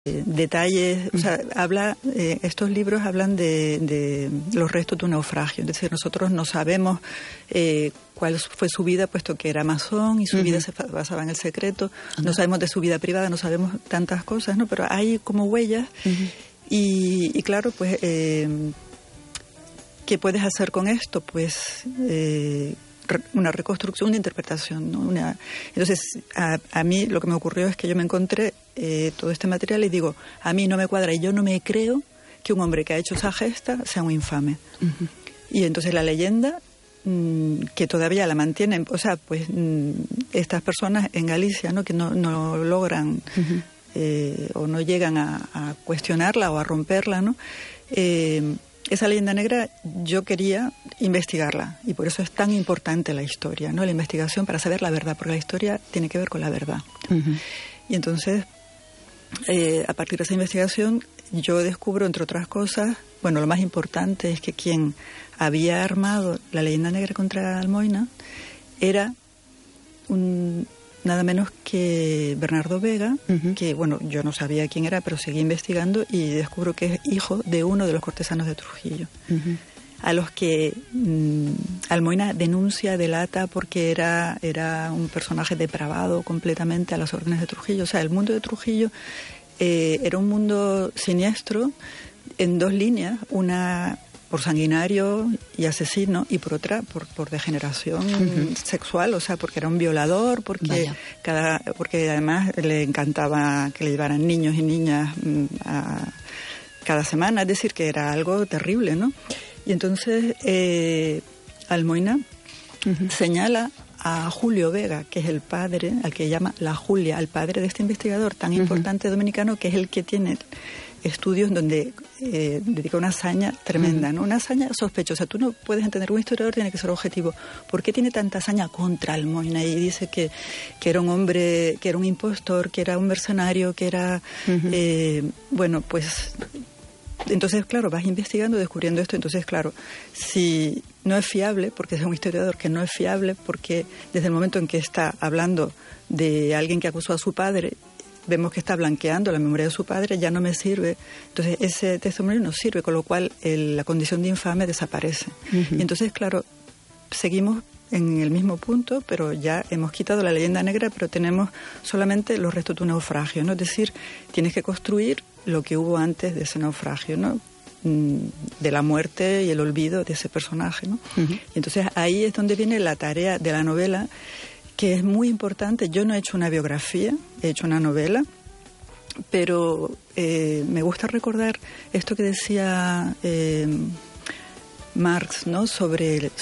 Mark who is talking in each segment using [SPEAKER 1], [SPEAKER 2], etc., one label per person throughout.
[SPEAKER 1] detalles, o sea, estos libros hablan de los restos de un naufragio. Es decir, nosotros no sabemos cuál fue su vida, puesto que era masón y su vida se basaba en el secreto. No sabemos de su vida privada, no sabemos tantas cosas, ¿no? Pero hay como huellas y claro, pues, ¿qué puedes hacer con esto? Pues una reconstrucción, una interpretación, ¿no? Entonces, a mí lo que me ocurrió es que yo me encontré todo este material y digo, a mí no me cuadra y yo no me creo que un hombre que ha hecho esa gesta sea un infame. Y entonces la leyenda, que todavía la mantienen, o sea, pues estas personas en Galicia, ¿no? Que no logran o no llegan a cuestionarla o a romperla, ¿no? Esa leyenda negra yo quería investigarla y por eso es tan importante la historia, ¿no? La investigación para saber la verdad, porque la historia tiene que ver con la verdad. Y entonces, a partir de esa investigación, yo descubro, entre otras cosas, bueno, lo más importante es que quien había armado la leyenda negra contra Almoina era nada menos que Bernardo Vega, que, bueno, yo no sabía quién era, pero seguí investigando y descubro que es hijo de uno de los cortesanos de Trujillo, a los que Almoina denuncia, delata, porque era un personaje depravado completamente a las órdenes de Trujillo. O sea, el mundo de Trujillo era un mundo siniestro en dos líneas, una por sanguinario y asesino, y por otra, por degeneración sexual, o sea, porque era un violador, porque además le encantaba que le llevaran niños y niñas cada semana, es decir, que era algo terrible, ¿no? Y entonces Almoina señala a Julio Vega, que es el padre, al que llama la Julia, al padre de este investigador tan importante dominicano, que es el que tiene estudios donde dedica una hazaña tremenda, ¿no? Una hazaña sospechosa. Tú no puedes entender, un historiador tiene que ser objetivo. ¿Por qué tiene tanta hazaña contra Almoina? Y dice que era un hombre, que era un impostor, que era un mercenario, que era... bueno, pues... Entonces, claro, vas investigando, descubriendo esto. Entonces, claro, si no es fiable, porque es un historiador que no es fiable, porque desde el momento en que está hablando de alguien que acusó a su padre, vemos que está blanqueando la memoria de su padre, ya no me sirve. Entonces, ese testimonio no sirve, con lo cual la condición de infame desaparece. Y entonces, claro, seguimos en el mismo punto, pero ya hemos quitado la leyenda negra, pero tenemos solamente los restos de un naufragio, ¿no? Es decir, tienes que construir lo que hubo antes de ese naufragio, ¿no? De la muerte y el olvido de ese personaje, ¿no? Y entonces ahí es donde viene la tarea de la novela, que es muy importante. Yo no he hecho una biografía, he hecho una novela, pero me gusta recordar esto que decía Marx, ¿no? sobre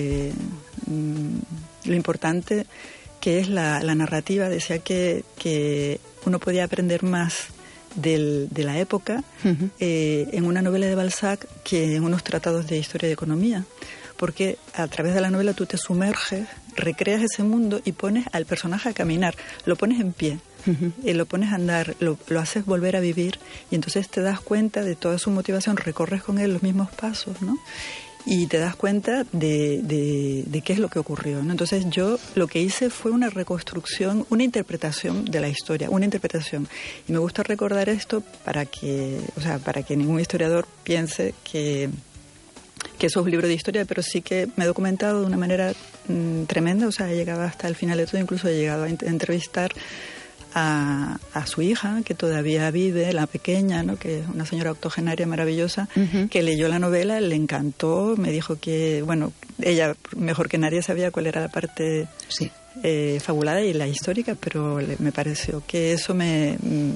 [SPEAKER 1] lo importante que es la narrativa. Decía que uno podía aprender más de la época en una novela de Balzac que en unos tratados de historia y economía, porque a través de la novela tú te sumerges, recreas ese mundo y pones al personaje a caminar, lo pones en pie, lo pones a andar, lo haces volver a vivir, y entonces te das cuenta de toda su motivación, recorres con él los mismos pasos, ¿no? Y te das cuenta de qué es lo que ocurrió, ¿no? Entonces yo lo que hice fue una reconstrucción, una interpretación de la historia, una interpretación. Y me gusta recordar esto para que ningún historiador piense que eso es un libro de historia, pero sí que me he documentado de una manera tremenda, o sea, he llegado hasta el final de todo, incluso he llegado a entrevistar a su hija, que todavía vive, la pequeña, ¿no? Que es una señora octogenaria maravillosa, que leyó la novela, le encantó, me dijo que, bueno, ella mejor que nadie sabía cuál era la parte fabulada y la histórica, pero me pareció que eso me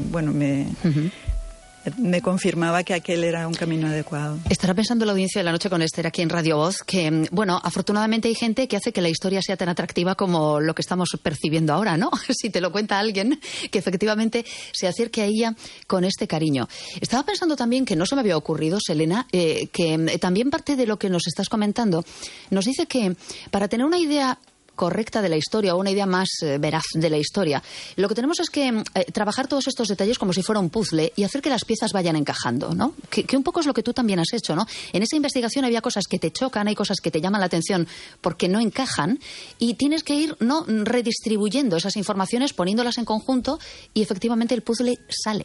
[SPEAKER 1] confirmaba que aquel era un camino adecuado.
[SPEAKER 2] Estará pensando la audiencia de La Noche con Esther aquí en Radio Voz que, bueno, afortunadamente hay gente que hace que la historia sea tan atractiva como lo que estamos percibiendo ahora, ¿no? Si te lo cuenta alguien que efectivamente se acerque a ella con este cariño. Estaba pensando también que no se me había ocurrido, Selena, que también parte de lo que nos estás comentando nos dice que para tener una idea correcta de la historia o una idea más veraz de la historia, lo que tenemos es que trabajar todos estos detalles como si fuera un puzzle y hacer que las piezas vayan encajando, ¿no? Que un poco es lo que tú también has hecho, ¿no? En esa investigación había cosas que te chocan, hay cosas que te llaman la atención porque no encajan y tienes que ir, ¿no?, redistribuyendo esas informaciones, poniéndolas en conjunto y efectivamente el puzzle sale.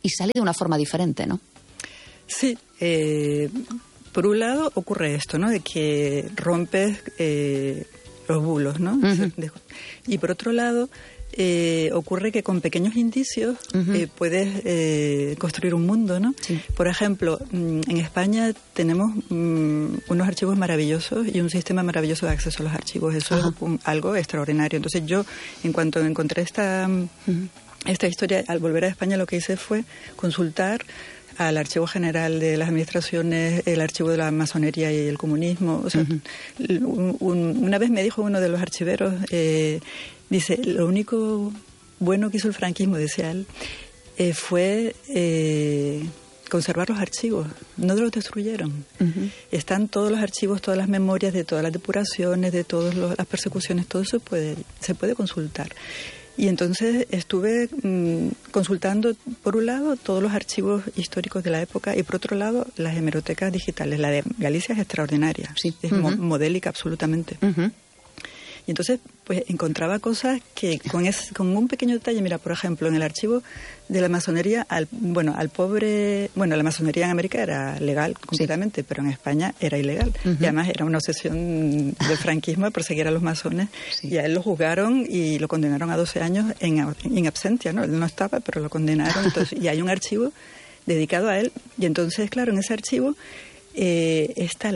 [SPEAKER 2] y sale de una forma diferente, ¿no?
[SPEAKER 1] Sí, por un lado ocurre esto, ¿no? De que rompes los bulos, ¿no? Y por otro lado ocurre que con pequeños indicios puedes construir un mundo, ¿no? Sí. Por ejemplo, en España tenemos unos archivos maravillosos y un sistema maravilloso de acceso a los archivos. Eso es algo extraordinario. Entonces yo, en cuanto encontré esta historia, al volver a España lo que hice fue consultar al Archivo General de las Administraciones, el Archivo de la Masonería y el Comunismo. O sea, una vez me dijo uno de los archiveros, dice, lo único bueno que hizo el franquismo, decía él, fue conservar los archivos, no los destruyeron. Están todos los archivos, todas las memorias de todas las depuraciones, de todas las persecuciones, todo eso se puede consultar. Y entonces estuve consultando, por un lado, todos los archivos históricos de la época y, por otro lado, las hemerotecas digitales. La de Galicia es extraordinaria, sí. Es modélica absolutamente. Y entonces, pues, encontraba cosas que con un pequeño detalle, mira, por ejemplo, en el archivo de la masonería, la masonería en América era legal completamente, pero en España era ilegal. Y además era una obsesión del franquismo de perseguir a los masones. Y a él lo juzgaron y lo condenaron a 12 años en absentia, ¿no? Él no estaba, pero lo condenaron. Entonces, y hay un archivo dedicado a él. Y entonces, claro, en ese archivo está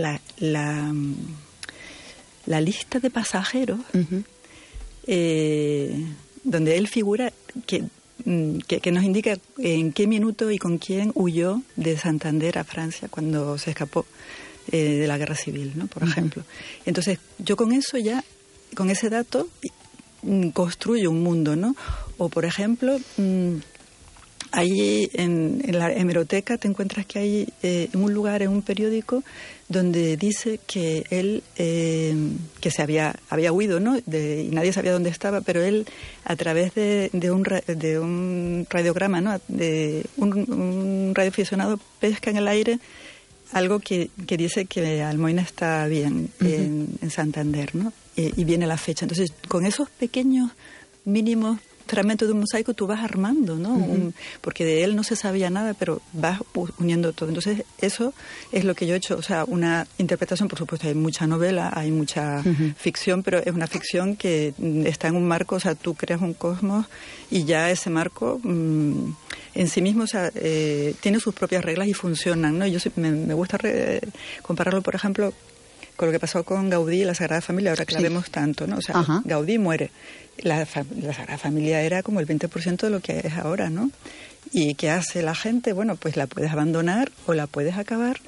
[SPEAKER 1] la lista de pasajeros, donde él figura que nos indica en qué minuto y con quién huyó de Santander a Francia cuando se escapó de la guerra civil, ¿no? Por ejemplo. Entonces, yo con ese dato, construyo un mundo, ¿no? O, por ejemplo, ahí en la hemeroteca te encuentras que hay en un lugar, en un periódico, donde dice que él que se había huido, ¿no? Y nadie sabía dónde estaba, pero él, a través de un radiograma, ¿no? De un radioaficionado, pesca en el aire algo que dice que Almoina está bien en Santander, ¿no? Y viene la fecha. Entonces, con esos pequeños mínimos fragmentos de un mosaico tú vas armando, ¿no? Porque de él no se sabía nada, pero vas uniendo todo. Entonces, eso es lo que yo he hecho. O sea, una interpretación, por supuesto, hay mucha novela, hay mucha ficción, pero es una ficción que está en un marco, o sea, tú creas un cosmos y ya ese marco en sí mismo, o sea, tiene sus propias reglas y funcionan, ¿no? Yo me gusta compararlo, por ejemplo, con lo que pasó con Gaudí y la Sagrada Familia, ahora que la vemos tanto, ¿no? O sea, Gaudí muere. La Sagrada Familia era como el 20% de lo que es ahora, ¿no? ¿Y qué hace la gente? Bueno, pues la puedes abandonar o la puedes acabar,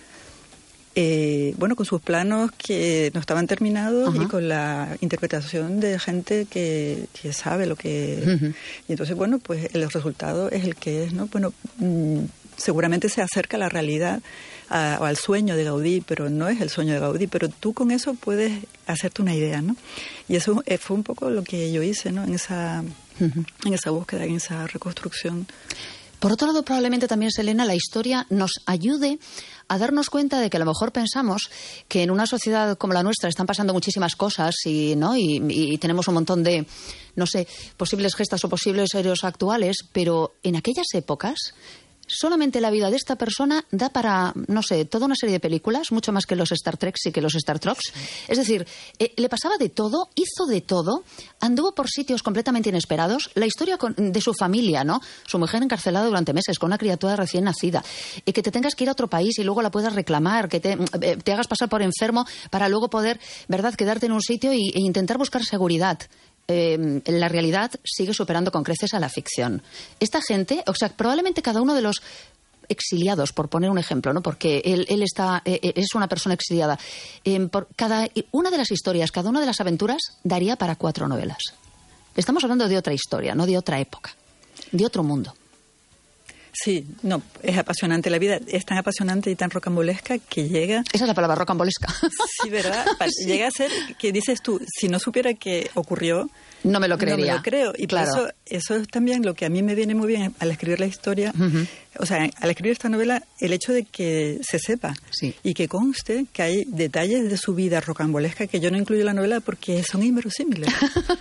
[SPEAKER 1] con sus planos que no estaban terminados y con la interpretación de gente que sabe lo que... Y entonces, bueno, pues el resultado es el que es, ¿no? Bueno, seguramente se acerca a la realidad o al sueño de Gaudí, pero no es el sueño de Gaudí, pero tú con eso puedes hacerte una idea, ¿no? Y eso fue un poco lo que yo hice, ¿no? En esa búsqueda, en esa reconstrucción.
[SPEAKER 2] Por otro lado, probablemente también, Selena, la historia nos ayude a darnos cuenta de que a lo mejor pensamos que en una sociedad como la nuestra están pasando muchísimas cosas y tenemos un montón de, no sé, posibles gestas o posibles héroes actuales, pero en aquellas épocas solamente la vida de esta persona da para, no sé, toda una serie de películas, mucho más que los Star Treks y que los Star Troks. Es decir, le pasaba de todo, hizo de todo, anduvo por sitios completamente inesperados. La historia de su familia, ¿no? Su mujer encarcelada durante meses con una criatura recién nacida. Y que te tengas que ir a otro país y luego la puedas reclamar, que te hagas pasar por enfermo para luego poder, ¿verdad?, quedarte en un sitio e intentar buscar seguridad. La realidad sigue superando con creces a la ficción. Esta gente, o sea, probablemente cada uno de los exiliados, por poner un ejemplo, ¿no? Porque él es una persona exiliada. Por cada una de las historias, cada una de las aventuras daría para 4 novelas. Estamos hablando de otra historia, no de otra época, de otro mundo.
[SPEAKER 1] Sí, no, es apasionante. La vida es tan apasionante y tan rocambolesca que llega...
[SPEAKER 2] Esa es la palabra, rocambolesca.
[SPEAKER 1] Sí, ¿verdad? Sí. Llega a ser que dices tú, si no supiera que ocurrió...
[SPEAKER 2] No me lo creería.
[SPEAKER 1] No me lo creo. Y claro, por eso es también lo que a mí me viene muy bien al escribir la historia. O sea, al escribir esta novela, el hecho de que se sepa y que conste que hay detalles de su vida rocambolesca que yo no incluyo en la novela porque son inverosímiles.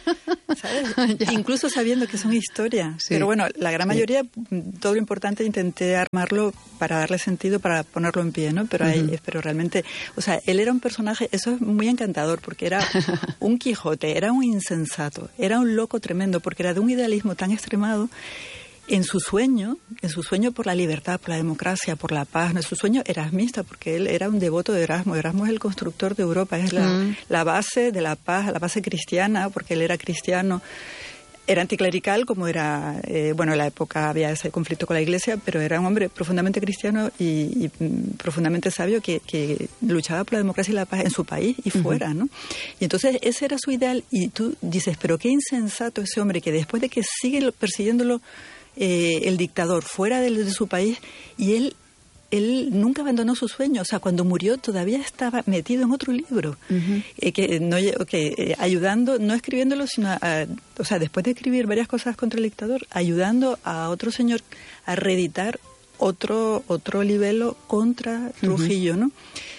[SPEAKER 1] ¿sabes? Incluso sabiendo que son historia. Sí. Pero bueno, la gran mayoría, todo lo importante intenté armarlo para darle sentido, para ponerlo en pie, ¿no? Pero, pero realmente, o sea, él era un personaje, eso es muy encantador, porque era un Quijote, era un insensato, era un loco tremendo, porque era de un idealismo tan extremado. En su sueño por la libertad, por la democracia, por la paz, en su sueño erasmista, porque él era un devoto de Erasmo. Erasmo es el constructor de Europa, es la base de la paz, la base cristiana, porque él era cristiano. Era anticlerical, como era, bueno, en la época había ese conflicto con la Iglesia, pero era un hombre profundamente cristiano y profundamente sabio que luchaba por la democracia y la paz en su país y fuera, ¿no? Y entonces ese era su ideal y tú dices, pero qué insensato ese hombre que después de que sigue persiguiéndolo el dictador fuera de su país, y él nunca abandonó su sueño. O sea, cuando murió todavía estaba metido en otro libro, ayudando, no escribiéndolo, sino o sea, después de escribir varias cosas contra el dictador, ayudando a otro señor a reeditar otro libelo contra Trujillo, ¿no?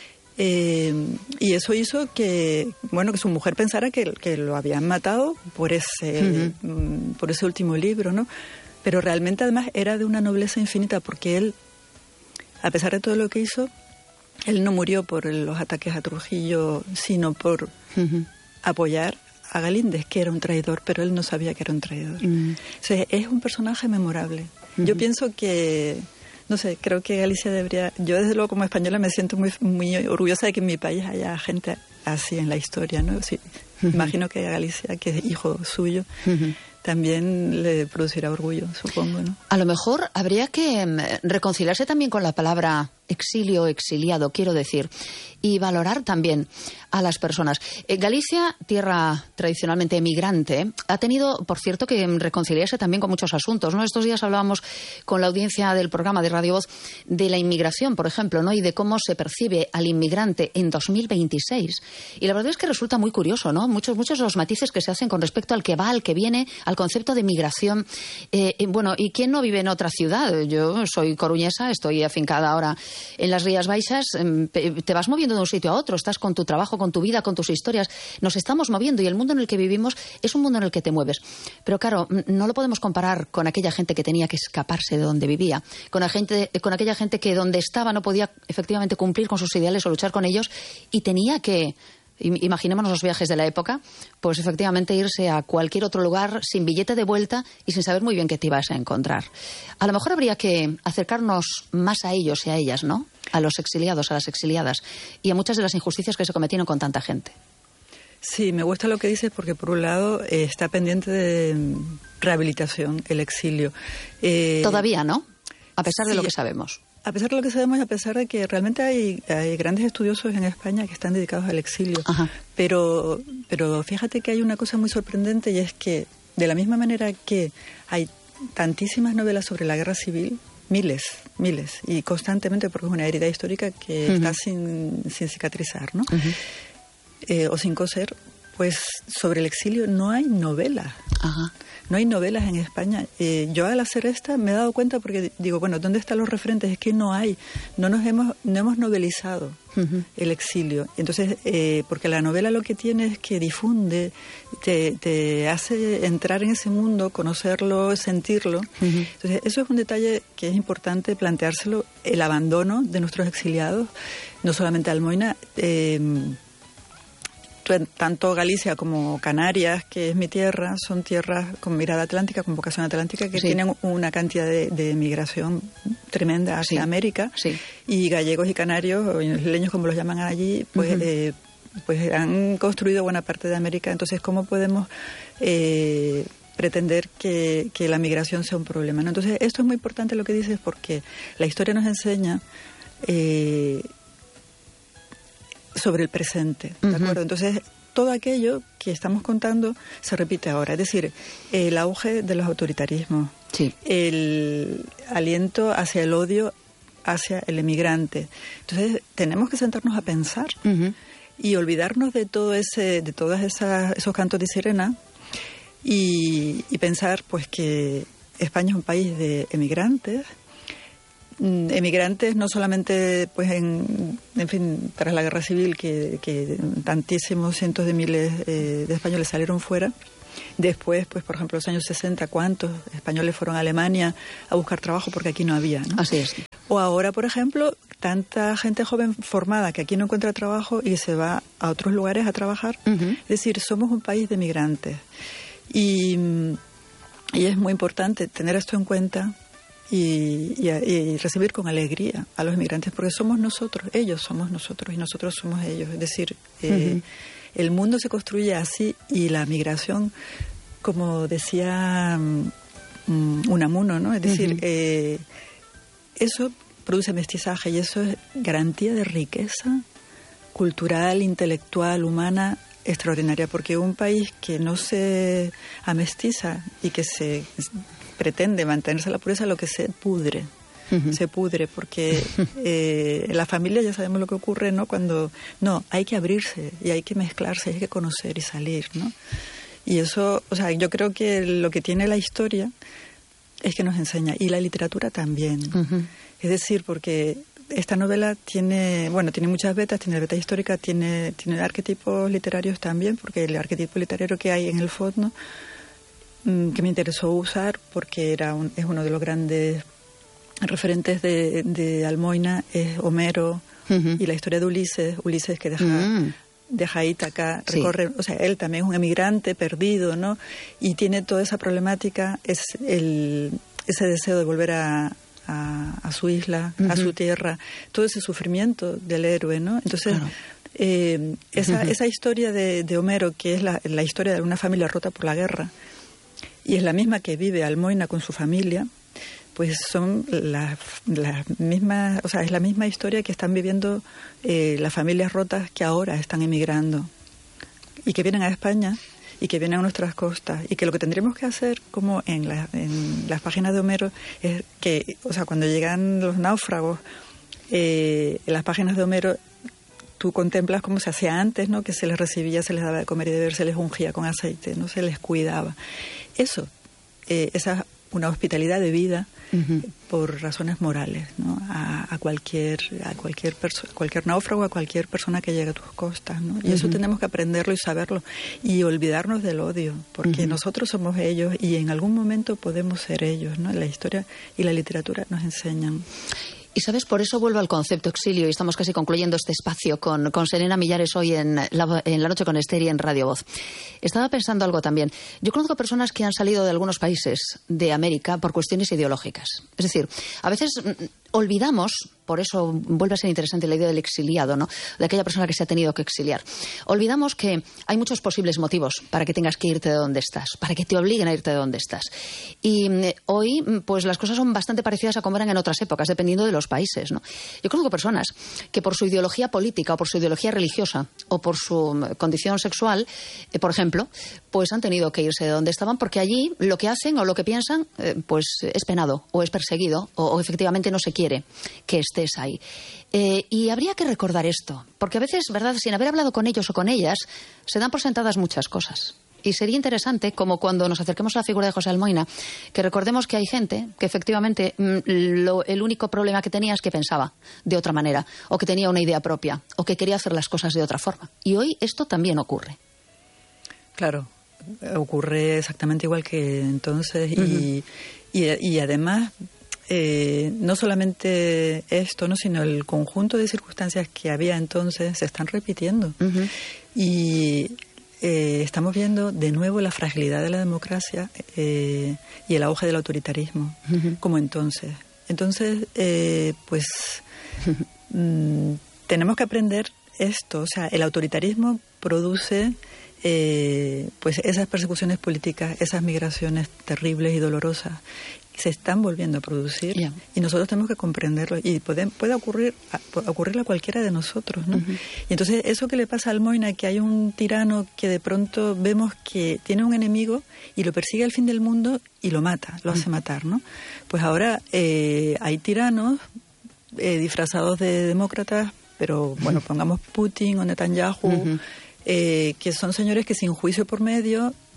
[SPEAKER 1] Y eso hizo que, bueno, que su mujer pensara que lo habían matado por ese último libro, ¿no? Pero realmente además era de una nobleza infinita, porque él, a pesar de todo lo que hizo, él no murió por los ataques a Trujillo, sino por apoyar a Galíndez, que era un traidor, pero él no sabía que era un traidor. O sea, es un personaje memorable. Yo pienso que, no sé, creo que Galicia debería... Yo desde luego como española me siento muy, muy orgullosa de que en mi país haya gente así en la historia, ¿no? Sí, imagino que a Galicia, que es hijo suyo, también le producirá orgullo, supongo, ¿no?
[SPEAKER 2] A lo mejor habría que reconciliarse también con la palabra exilio, exiliado, quiero decir, y valorar también a las personas. Galicia, tierra tradicionalmente emigrante, ha tenido, por cierto, que reconciliarse también con muchos asuntos, ¿no? Estos días hablábamos con la audiencia del programa de Radio Voz de la inmigración, por ejemplo, ¿no? Y de cómo se percibe al inmigrante en 2026. Y la verdad es que resulta muy curioso, ¿no? Muchos de los matices que se hacen con respecto al que va, al que viene, al concepto de migración. Bueno, ¿y quién no vive en otra ciudad? Yo soy coruñesa, estoy afincada ahora en las Rías Baixas, te vas moviendo de un sitio a otro, estás con tu trabajo, con tu vida, con tus historias, nos estamos moviendo y el mundo en el que vivimos es un mundo en el que te mueves. Pero claro, no lo podemos comparar con aquella gente que tenía que escaparse de donde vivía, con aquella gente que donde estaba no podía efectivamente cumplir con sus ideales o luchar con ellos y tenía que... Imaginémonos los viajes de la época, pues efectivamente irse a cualquier otro lugar sin billete de vuelta y sin saber muy bien qué te ibas a encontrar. A lo mejor habría que acercarnos más a ellos y a ellas, ¿no? A los exiliados, a las exiliadas y a muchas de las injusticias que se cometieron con tanta gente.
[SPEAKER 1] Sí, me gusta lo que dices porque por un lado está pendiente de rehabilitación el exilio.
[SPEAKER 2] Todavía, ¿no? A pesar de lo que sabemos.
[SPEAKER 1] A pesar de lo que sabemos, a pesar de que realmente hay grandes estudiosos en España que están dedicados al exilio, pero fíjate que hay una cosa muy sorprendente y es que de la misma manera que hay tantísimas novelas sobre la guerra civil, miles, y constantemente porque es una herida histórica que está sin cicatrizar, ¿no? O sin coser, pues sobre el exilio no hay novela. No hay novelas en España. Yo al hacer esta me he dado cuenta porque digo, bueno, ¿dónde están los referentes? Es que no hay, no hemos novelizado el exilio. Entonces, porque la novela lo que tiene es que difunde, te hace entrar en ese mundo, conocerlo, sentirlo. Entonces, eso es un detalle que es importante planteárselo, el abandono de nuestros exiliados, no solamente Almoina, tanto Galicia como Canarias, que es mi tierra, son tierras con mirada atlántica, con vocación atlántica, que tienen una cantidad de migración tremenda hacia América. Y gallegos y canarios, o isleños como los llaman allí, pues, pues han construido buena parte de América. Entonces, ¿cómo podemos pretender que la migración sea un problema, ¿no? Entonces, esto es muy importante lo que dices porque la historia nos enseña... sobre el presente, ¿de acuerdo? Entonces, todo aquello que estamos contando se repite ahora. Es decir, el auge de los autoritarismos, el aliento hacia el odio hacia el emigrante. Entonces, tenemos que sentarnos a pensar y olvidarnos de todos esos cantos de sirena y pensar, pues, que España es un país de emigrantes no solamente pues en fin tras la guerra civil que tantísimos cientos de miles de españoles salieron fuera, Después, pues por ejemplo, los años 60, ¿cuántos españoles fueron a Alemania a buscar trabajo porque aquí no había, ¿no?
[SPEAKER 2] Así es.
[SPEAKER 1] O ahora, por ejemplo, tanta gente joven formada que aquí no encuentra trabajo y se va a otros lugares a trabajar. Es decir, somos un país de migrantes. Y es muy importante tener esto en cuenta y recibir con alegría a los migrantes, porque somos nosotros, ellos somos nosotros y nosotros somos ellos. Es decir, el mundo se construye así y la migración, como decía Unamuno, ¿no? Es decir, eso produce mestizaje y eso es garantía de riqueza cultural, intelectual, humana extraordinaria, porque un país que no se amestiza y que se pretende mantenerse a la pureza, lo que se pudre. Se pudre, porque la familia ya sabemos lo que ocurre, ¿no? Cuando hay que abrirse y hay que mezclarse, hay que conocer y salir, ¿no? Y eso, o sea, yo creo que lo que tiene la historia es que nos enseña, y la literatura también. Es decir, porque esta novela tiene muchas vetas, tiene beta histórica, tiene arquetipos literarios también, porque el arquetipo literario que hay en el fondo, que me interesó usar, porque es uno de los grandes referentes de Almoina, es Homero, y la historia de Ulises que deja a Ítaca, recorre, o sea, él también es un emigrante perdido, ¿no? Y tiene toda esa problemática, ese deseo de volver a su isla, a su tierra, todo ese sufrimiento del héroe, ¿no? Entonces, claro. Esa historia de Homero, que es la historia de una familia rota por la guerra, y es la misma que vive Almoina con su familia, pues son las mismas, o sea, es la misma historia que están viviendo las familias rotas que ahora están emigrando y que vienen a España y que vienen a nuestras costas, y que lo que tendríamos que hacer, como en las páginas de Homero, es que, o sea, cuando llegan los náufragos, en las páginas de Homero tú contemplas cómo se hacía antes, ¿no? Que se les recibía, se les daba de comer y de beber, se les ungía con aceite, no se les cuidaba. Eso, esa es una hospitalidad de vida por razones morales, ¿no? A cualquier náufrago, a cualquier persona que llegue a tus costas, ¿no? Y eso tenemos que aprenderlo y saberlo y olvidarnos del odio, porque nosotros somos ellos y en algún momento podemos ser ellos, ¿no? La historia y la literatura nos enseñan.
[SPEAKER 2] Y, ¿sabes? Por eso vuelvo al concepto exilio, y estamos casi concluyendo este espacio con Serena Millares hoy en la noche con Esther y en Radio Voz. Estaba pensando algo también. Yo conozco personas que han salido de algunos países de América por cuestiones ideológicas. Es decir, a veces olvidamos, por eso vuelve a ser interesante la idea del exiliado, ¿no? De aquella persona que se ha tenido que exiliar. Olvidamos que hay muchos posibles motivos para que tengas que irte de donde estás, para que te obliguen a irte de donde estás. Y hoy, pues las cosas son bastante parecidas a como eran en otras épocas, dependiendo de los países, ¿no? Yo conozco personas que por su ideología política o por su ideología religiosa o por su condición sexual, por ejemplo, pues han tenido que irse de donde estaban, porque allí lo que hacen o lo que piensan pues es penado o es perseguido o efectivamente no se quiere que estés ahí. Y habría que recordar esto, porque a veces, ¿verdad?, sin haber hablado con ellos o con ellas, se dan por sentadas muchas cosas. Y sería interesante, como cuando nos acerquemos a la figura de José Almoina, que recordemos que hay gente que efectivamente el único problema que tenía es que pensaba de otra manera, o que tenía una idea propia, o que quería hacer las cosas de otra forma. Y hoy esto también ocurre.
[SPEAKER 1] Claro, ocurre exactamente igual que entonces. Y además, no solamente esto, ¿no?, sino el conjunto de circunstancias que había entonces se están repitiendo. Y estamos viendo de nuevo la fragilidad de la democracia y el auge del autoritarismo, como entonces. Entonces, pues tenemos que aprender esto. O sea, el autoritarismo produce pues esas persecuciones políticas, esas migraciones terribles y dolorosas se están volviendo a producir, y nosotros tenemos que comprenderlo, y puede ocurrirle a cualquiera de nosotros, ¿no? Y entonces eso que le pasa a Almoina, que hay un tirano que de pronto vemos que tiene un enemigo y lo persigue al fin del mundo y lo mata, lo hace matar, ¿no? Pues ahora hay tiranos disfrazados de demócratas, pero bueno, pongamos Putin o Netanyahu, que son señores que sin juicio por medio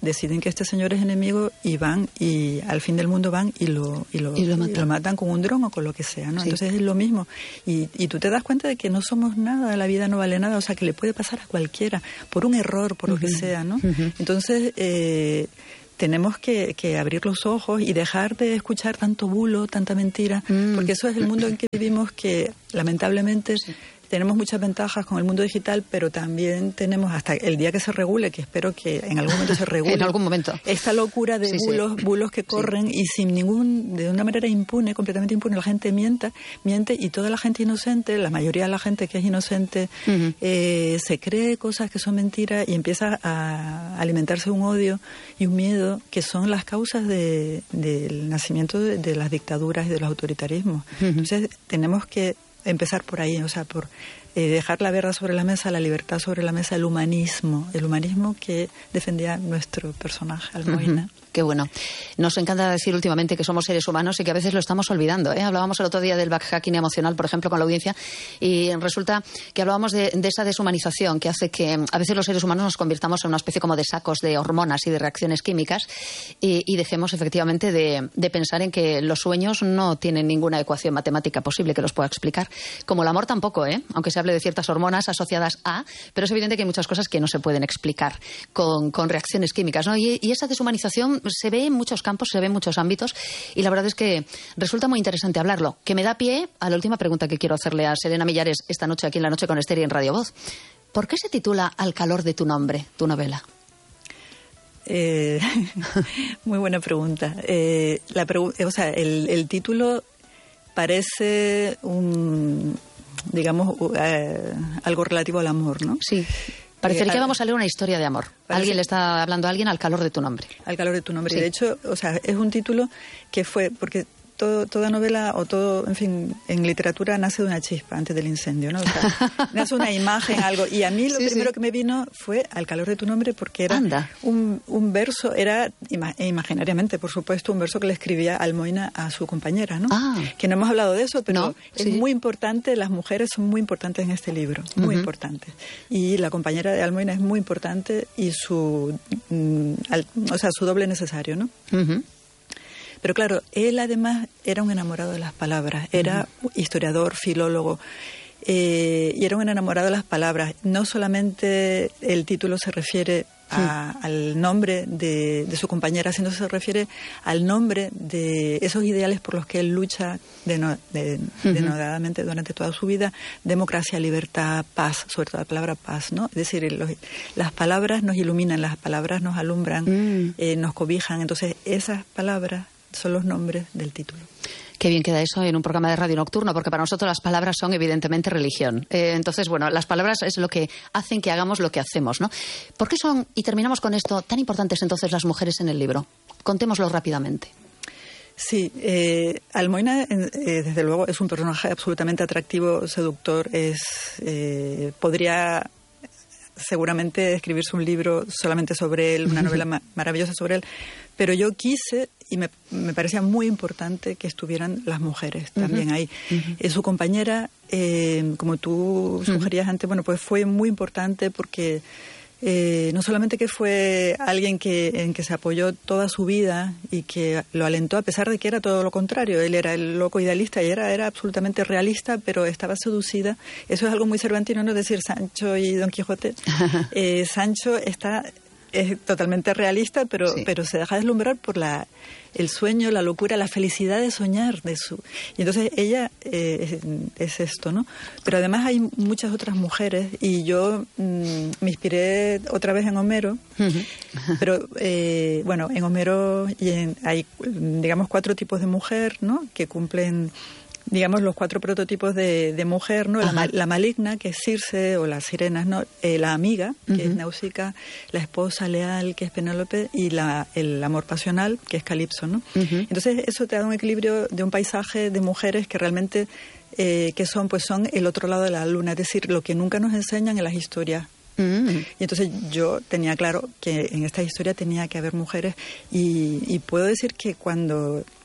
[SPEAKER 1] deciden que este señor es enemigo y van, y al fin del mundo van y lo matan con un dron o con lo que sea, ¿no? Sí. Entonces es lo mismo. Y tú te das cuenta de que no somos nada, la vida no vale nada, o sea, que le puede pasar a cualquiera, por un error, por lo que sea, ¿no? Entonces, tenemos que abrir los ojos y dejar de escuchar tanto bulo, tanta mentira, porque eso es el mundo en que vivimos, que lamentablemente tenemos muchas ventajas con el mundo digital, pero también tenemos, hasta el día que se regule, que espero que en algún momento se regule,
[SPEAKER 2] en algún momento,
[SPEAKER 1] esta locura de bulos que corren y sin de una manera impune, completamente impune, la gente miente, y toda la gente inocente, la mayoría de la gente que es inocente, se cree cosas que son mentiras y empieza a alimentarse un odio y un miedo que son las causas del nacimiento de las dictaduras y de los autoritarismos. Entonces tenemos que empezar por ahí, o sea, por dejar la verdad sobre la mesa, la libertad sobre la mesa, el humanismo que defendía nuestro personaje, Almoina.
[SPEAKER 2] Qué bueno. Nos encanta decir últimamente que somos seres humanos y que a veces lo estamos olvidando, ¿eh? Hablábamos el otro día del backhacking emocional, por ejemplo, con la audiencia, y resulta que hablábamos de esa deshumanización que hace que a veces los seres humanos nos convirtamos en una especie como de sacos de hormonas y de reacciones químicas y dejemos efectivamente de pensar en que los sueños no tienen ninguna ecuación matemática posible que los pueda explicar. Como el amor tampoco, ¿eh? Aunque se hable de ciertas hormonas asociadas a, pero es evidente que hay muchas cosas que no se pueden explicar con reacciones químicas, ¿no? Y esa deshumanización se ve en muchos campos, se ve en muchos ámbitos, y la verdad es que resulta muy interesante hablarlo, que me da pie a la última pregunta que quiero hacerle a Serena Millares esta noche aquí en La Noche con Esther y en Radio Voz. ¿Por qué se titula Al calor de tu nombre, tu novela?
[SPEAKER 1] Muy buena pregunta. El título parece algo relativo al amor, ¿no?
[SPEAKER 2] Sí. Parecería que vamos a leer una historia de amor. Alguien le está hablando a alguien al calor de tu nombre.
[SPEAKER 1] Al calor de tu nombre.
[SPEAKER 2] Sí.
[SPEAKER 1] De hecho, es un título que fue, porque toda novela o todo, en fin, en literatura nace de una chispa antes del incendio, ¿no? O sea, nace una imagen, algo. Y a mí lo primero que me vino fue Al calor de tu nombre, porque era un verso, era imaginariamente, por supuesto, un verso que le escribía Almoina a su compañera, ¿no? Que no hemos hablado de eso, pero es muy importante, las mujeres son muy importantes en este libro, muy importantes. Y la compañera de Almoina es muy importante y su doble necesario, ¿no? Pero claro, él además era un enamorado de las palabras, era historiador, filólogo, y era un enamorado de las palabras. No solamente el título se refiere al nombre de su compañera, sino se refiere al nombre de esos ideales por los que él lucha denodadamente durante toda su vida: democracia, libertad, paz, sobre todo la palabra paz, ¿no? Es decir, las palabras nos iluminan, las palabras nos alumbran, nos cobijan. Entonces, esas palabras son los nombres del título.
[SPEAKER 2] Qué bien queda eso en un programa de radio nocturno, porque para nosotros las palabras son evidentemente religión. Entonces, bueno, las palabras es lo que hacen que hagamos lo que hacemos, ¿no? ¿Por qué son, y terminamos con esto, tan importantes entonces las mujeres en el libro? Contémoslo rápidamente.
[SPEAKER 1] Sí, Almoina, desde luego, es un personaje absolutamente atractivo, seductor. Podría seguramente escribirse un libro solamente sobre él, una novela maravillosa sobre él, pero yo quise, y me parecía muy importante que estuvieran las mujeres también ahí. Su compañera, como tú sugerías antes, bueno, pues fue muy importante porque no solamente que fue alguien en que se apoyó toda su vida y que lo alentó, a pesar de que era todo lo contrario. Él era el loco idealista y era absolutamente realista, pero estaba seducida. Eso es algo muy cervantino, ¿no? Es decir, Sancho y Don Quijote. Sancho es totalmente realista, pero se deja deslumbrar por el sueño, la locura, la felicidad de soñar. Y entonces ella es esto, ¿no? Pero además hay muchas otras mujeres, y yo me inspiré otra vez en Homero, pero en Homero hay, digamos, 4 tipos de mujer, ¿no? Que cumplen, digamos, los 4 prototipos de mujer, ¿no? La maligna, que es Circe, o las sirenas, ¿no? La amiga, que es Náusica, la esposa leal, que es Penélope, y el amor pasional, que es Calipso, ¿no? Entonces eso te da un equilibrio de un paisaje de mujeres que realmente que son el otro lado de la luna, es decir, lo que nunca nos enseñan en las historias. Y entonces yo tenía claro que en esta historia tenía que haber mujeres, y puedo decir que cuando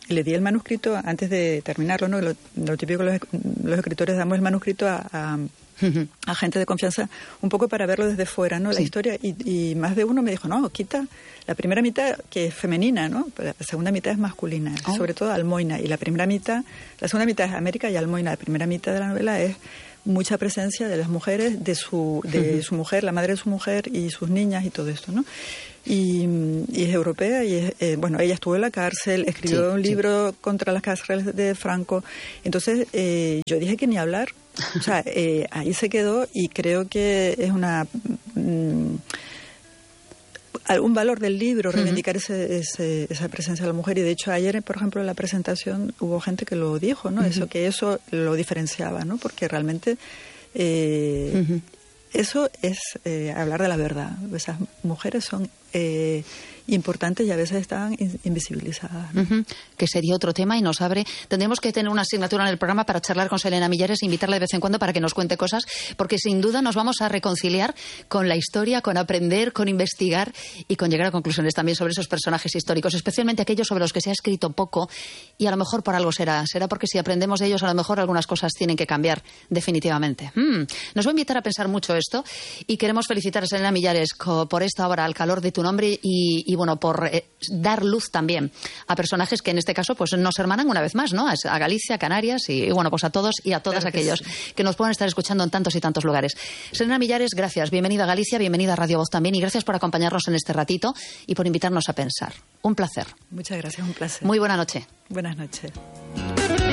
[SPEAKER 1] le di el manuscrito antes de terminarlo, ¿no? Lo típico que los escritores damos el manuscrito a gente de confianza, un poco para verlo desde fuera, ¿no? La historia, y más de uno me dijo, no, quita la primera mitad, que es femenina, ¿no? La segunda mitad es masculina, sobre todo Almoina, y la segunda mitad es América y Almoina. La primera mitad de la novela es mucha presencia de las mujeres, de su mujer, la madre de su mujer y sus niñas y todo esto, ¿no? Y es europea y bueno, ella estuvo en la cárcel, escribió un libro contra las cárceles de Franco. Entonces yo dije que ni hablar. O sea, ahí se quedó, y creo que es algún valor del libro reivindicar esa presencia de la mujer. Y de hecho ayer, por ejemplo, en la presentación hubo gente que lo dijo, ¿no? Eso lo diferenciaba, ¿no? Porque realmente eso es hablar de la verdad. Esas mujeres son importantes y a veces están invisibilizadas, ¿no?
[SPEAKER 2] Que sería otro tema y nos abre. Tendremos que tener una asignatura en el programa para charlar con Selena Millares e invitarla de vez en cuando para que nos cuente cosas, porque sin duda nos vamos a reconciliar con la historia, con aprender, con investigar y con llegar a conclusiones también sobre esos personajes históricos, especialmente aquellos sobre los que se ha escrito poco, y a lo mejor por algo será porque si aprendemos de ellos a lo mejor algunas cosas tienen que cambiar definitivamente. Nos va a invitar a pensar mucho esto, y queremos felicitar a Selena Millares por esta obra, Al calor de tu nombre, y bueno, por dar luz también a personajes que en este caso pues nos hermanan una vez más, ¿no? A Galicia, a Canarias y bueno, pues a todos y a todas aquellos que nos puedan estar escuchando en tantos y tantos lugares. Selena Millares, gracias. Bienvenida a Galicia, bienvenida a Radio Voz también, y gracias por acompañarnos en este ratito y por invitarnos a pensar. Un placer.
[SPEAKER 1] Muchas gracias, un placer.
[SPEAKER 2] Muy buena noche.
[SPEAKER 1] Buenas noches.